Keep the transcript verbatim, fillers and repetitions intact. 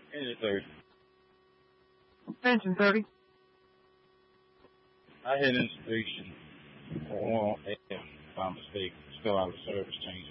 Engine thirty. Engine thirty. I had installation on one A M by mistake. Still out of service change.